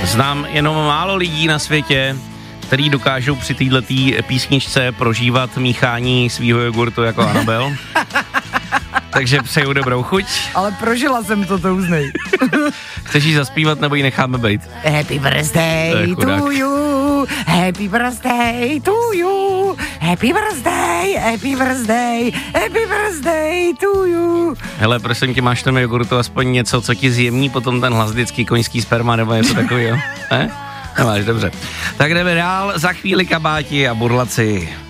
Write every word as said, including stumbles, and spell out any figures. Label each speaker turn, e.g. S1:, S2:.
S1: Znám jenom málo lidí na světě, který dokážou při této písničce prožívat míchání svýho jogurtu jako Anabel. Takže přeju dobrou chuť.
S2: Ale prožila jsem to, to uznej.
S1: Chceš jí zaspívat, nebo ji necháme být?
S2: Happy birthday to you, happy birthday to you, happy birthday, happy birthday, happy birthday to you.
S1: Hele, prosím tě, máš tam jogurtu aspoň něco, co ti zjemní potom ten hlas, vždycky koňský sperma nebo něco takového? Ne? Nemáš, dobře. Tak jdeme dál, za chvíli kabáti a burlaci.